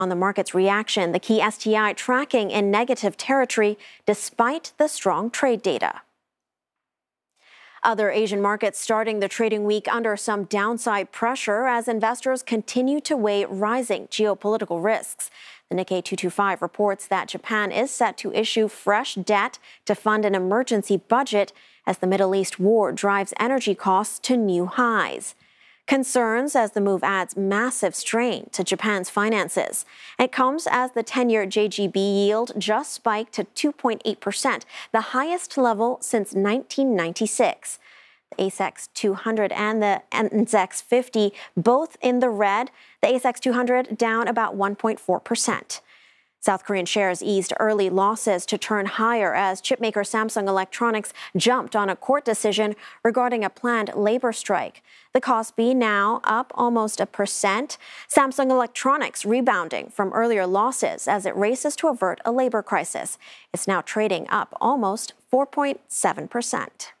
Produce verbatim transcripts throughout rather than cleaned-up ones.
On the market's reaction, the key S T I tracking in negative territory despite the strong trade data. Other Asian markets starting the trading week under some downside pressure as investors continue to weigh rising geopolitical risks. The Nikkei two twenty-five reports that Japan is set to issue fresh debt to fund an emergency budget as the Middle East war drives energy costs to new highs. Concerns as the move adds massive strain to Japan's finances. It comes as the ten-year J G B yield just spiked to two point eight percent, the highest level since nineteen ninety-six. The A S X two hundred and the N Z fifty both in the red, the A S X two hundred down about one point four percent. South Korean shares eased early losses to turn higher as chipmaker Samsung Electronics jumped on a court decision regarding a planned labor strike. The Kospi now up almost a percent. Samsung Electronics rebounding from earlier losses as it races to avert a labor crisis. It's now trading up almost four point seven percent.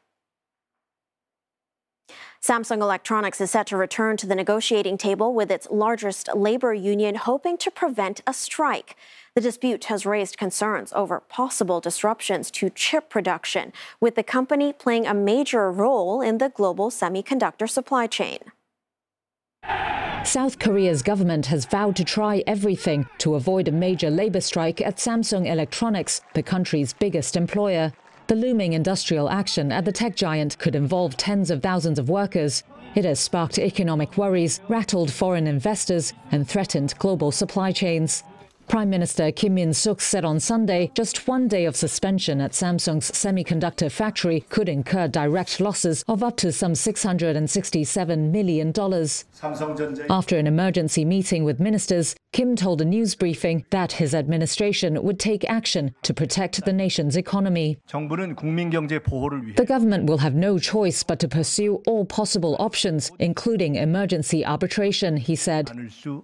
Samsung Electronics is set to return to the negotiating table with its largest labor union, hoping to prevent a strike. The dispute has raised concerns over possible disruptions to chip production, with the company playing a major role in the global semiconductor supply chain. South Korea's government has vowed to try everything to avoid a major labor strike at Samsung Electronics, the country's biggest employer. The looming industrial action at the tech giant could involve tens of thousands of workers. It has sparked economic worries, rattled foreign investors, and threatened global supply chains. Prime Minister Kim Min-suk said on Sunday just one day of suspension at Samsung's semiconductor factory could incur direct losses of up to some six hundred sixty-seven million dollars. After an emergency meeting with ministers, Kim told a news briefing that his administration would take action to protect the nation's economy. The government will have no choice but to pursue all possible options, including emergency arbitration, he said.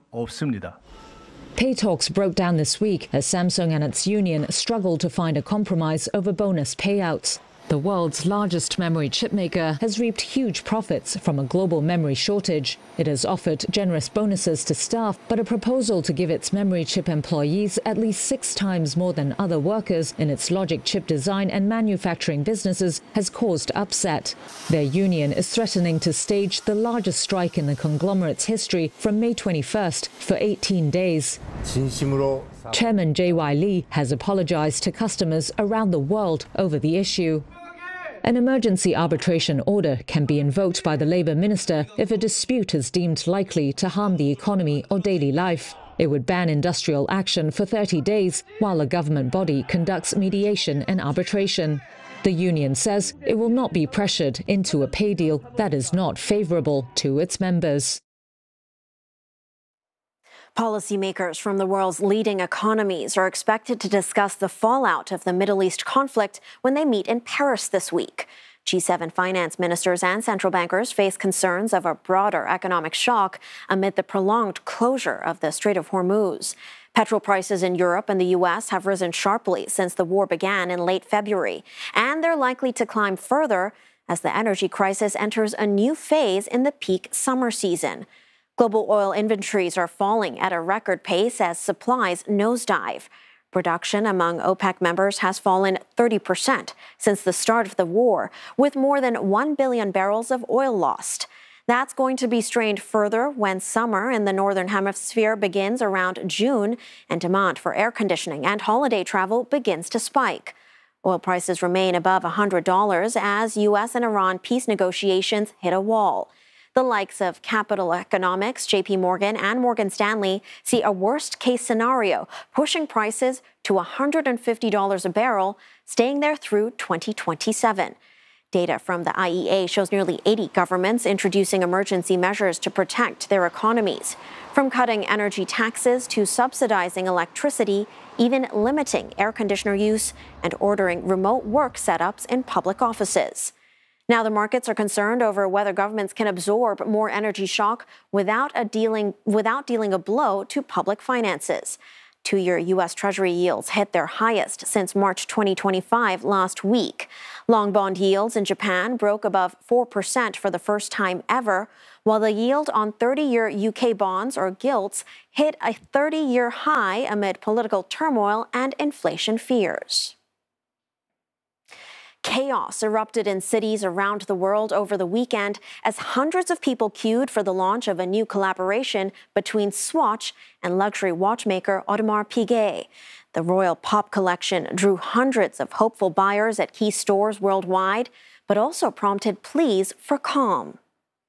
Pay talks broke down this week as Samsung and its union struggled to find a compromise over bonus payouts. The world's largest memory chipmaker has reaped huge profits from a global memory shortage. It has offered generous bonuses to staff, but a proposal to give its memory chip employees at least six times more than other workers in its logic chip design and manufacturing businesses has caused upset. Their union is threatening to stage the largest strike in the conglomerate's history from May twenty-first for eighteen days. Chairman J Y Lee has apologized to customers around the world over the issue. An emergency arbitration order can be invoked by the Labour Minister if a dispute is deemed likely to harm the economy or daily life. It would ban industrial action for thirty days while a government body conducts mediation and arbitration. The union says it will not be pressured into a pay deal that is not favourable to its members. Policymakers from the world's leading economies are expected to discuss the fallout of the Middle East conflict when they meet in Paris this week. G seven finance ministers and central bankers face concerns of a broader economic shock amid the prolonged closure of the Strait of Hormuz. Petrol prices in Europe and the U S have risen sharply since the war began in late February, and they're likely to climb further as the energy crisis enters a new phase in the peak summer season. Global oil inventories are falling at a record pace as supplies nosedive. Production among OPEC members has fallen thirty percent since the start of the war, with more than one billion barrels of oil lost. That's going to be strained further when summer in the Northern Hemisphere begins around June and demand for air conditioning and holiday travel begins to spike. Oil prices remain above one hundred dollars as U S and Iran peace negotiations hit a wall. The likes of Capital Economics, J P Morgan, and Morgan Stanley see a worst-case scenario, pushing prices to one hundred fifty dollars a barrel, staying there through twenty twenty-seven. Data from the I E A shows nearly eighty governments introducing emergency measures to protect their economies, from cutting energy taxes to subsidizing electricity, even limiting air conditioner use and ordering remote work setups in public offices. Now the markets are concerned over whether governments can absorb more energy shock without a dealing without dealing a blow to public finances. Two-year U S Treasury yields hit their highest since March twenty twenty-five last week. Long bond yields in Japan broke above four percent for the first time ever, while the yield on thirty-year U K bonds, or gilts, hit a thirty-year high amid political turmoil and inflation fears. Chaos erupted in cities around the world over the weekend as hundreds of people queued for the launch of a new collaboration between Swatch and luxury watchmaker Audemars Piguet. The Royal Pop collection drew hundreds of hopeful buyers at key stores worldwide, but also prompted pleas for calm.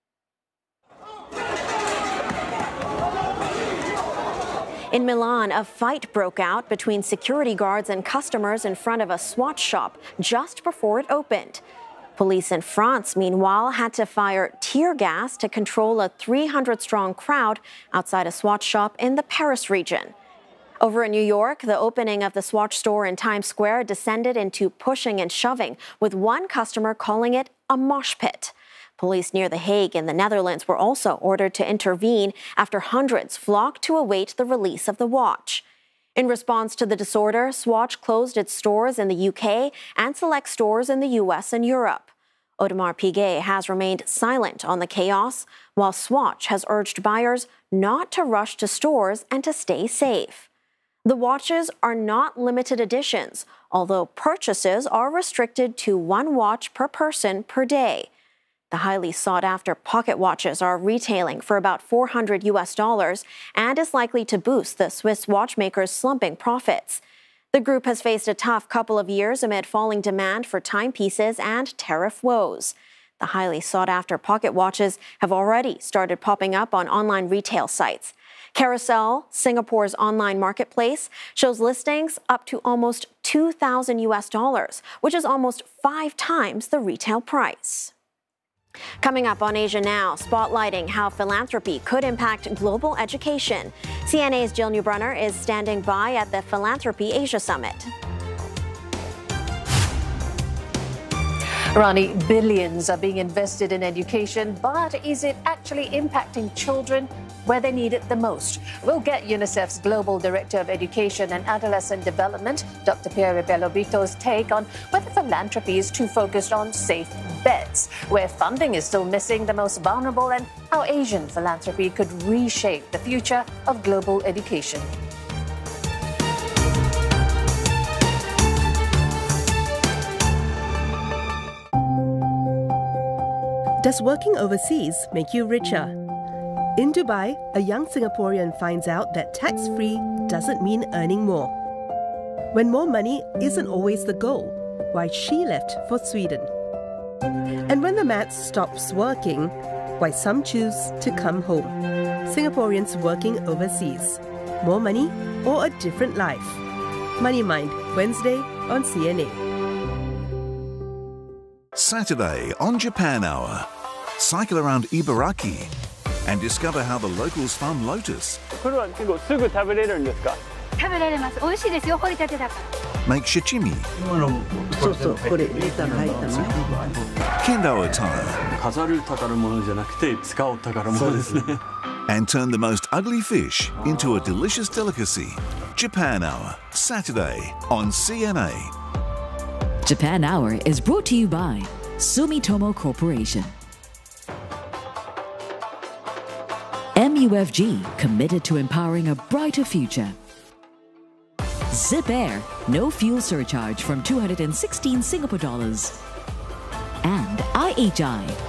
In Milan, a fight broke out between security guards and customers in front of a Swatch shop just before it opened. Police in France, meanwhile, had to fire tear gas to control a three hundred strong crowd outside a Swatch shop in the Paris region. Over in New York, the opening of the Swatch store in Times Square descended into pushing and shoving, with one customer calling it a mosh pit. Police near The Hague in the Netherlands were also ordered to intervene after hundreds flocked to await the release of the watch. In response to the disorder, Swatch closed its stores in the U K and select stores in the U S and Europe. Audemars Piguet has remained silent on the chaos, while Swatch has urged buyers not to rush to stores and to stay safe. The watches are not limited editions, although purchases are restricted to one watch per person per day. The highly sought-after pocket watches are retailing for about four hundred U S dollars and is likely to boost the Swiss watchmaker's slumping profits. The group has faced a tough couple of years amid falling demand for timepieces and tariff woes. The highly sought-after pocket watches have already started popping up on online retail sites. Carousel, Singapore's online marketplace, shows listings up to almost two thousand U S dollars, which is almost five times the retail price. Coming up on Asia Now, spotlighting how philanthropy could impact global education. C N A's Jill Newbrunner is standing by at the Philanthropy Asia Summit. Rani, billions are being invested in education, but is it actually impacting children where they need it the most? We'll get UNICEF's Global Director of Education and Adolescent Development, Doctor Pierre Bellobito's take on whether philanthropy is too focused on safe bets, where funding is still missing the most vulnerable, and how Asian philanthropy could reshape the future of global education. Does working overseas make you richer? In Dubai, a young Singaporean finds out that tax-free doesn't mean earning more. When more money isn't always the goal, why she left for Sweden. And when the maths stops working, why some choose to come home. Singaporeans working overseas. More money or a different life? Money Mind, Wednesday on C N A. Saturday on Japan Hour. Cycle around Ibaraki and discover how the locals farm lotus. これは結構すぐ食べれるんですか? 食べられます。美味しいですよ。掘りたてだから。 Make shichimi. そうそう、これネタが入ったの。 Kendo attire. 飾る宝物じゃなくて使う宝物ですね。 And turn the most ugly fish into a delicious delicacy. Japan Hour, Saturday on C N A. Japan Hour is brought to you by Sumitomo Corporation. M U F G, committed to empowering a brighter future. Zip Air, no fuel surcharge from two hundred sixteen Singapore dollars. And I H I,